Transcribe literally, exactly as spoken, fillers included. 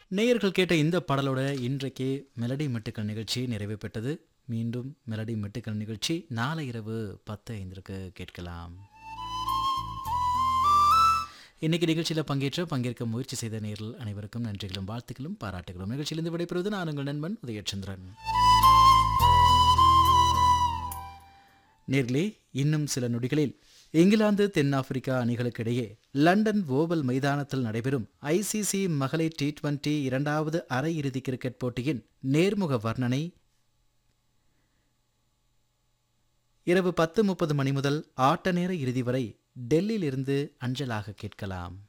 நேயர்கள் கேட்ட இந்த பாடலோட இன்றைக்கு மெலடி மெட்டுக்கள் நிகழ்ச்சி நிறைவு பெற்றது. மீண்டும் மெலடி மெட்டுக்கள் நிகழ்ச்சி நாளை இரவு பத்து ஐந்திற்கு கேட்கலாம். இன்னைக்கு நிகழ்ச்சியில் பங்கேற்ற பங்கேற்க முயற்சி செய்த நேரில் அனைவருக்கும் நன்றிகளும் வாழ்த்துக்களும் பாராட்டுகளும். நிகழ்ச்சியிலிருந்து விடைபெறுவது நான் உங்கள் நண்பன் உதயச்சந்திரன். நேர்களே, இன்னும் சில நொடிகளில் இங்கிலாந்து தென்னாப்பிரிக்கா அணிகளுக்கு இடையே லண்டன் ஓவல் மைதானத்தில் நடைபெறும் ஐசிசி மகளிர் டி டுவெண்டி இரண்டாவது அரையிறுதி கிரிக்கெட் போட்டியின் நேர்முக வர்ணனை இரவு பத்து முப்பது மணி முதல் ஆட்ட நேர இறுதி வரை டெல்லியிலிருந்து அஞ்சலாக கேட்கலாம்.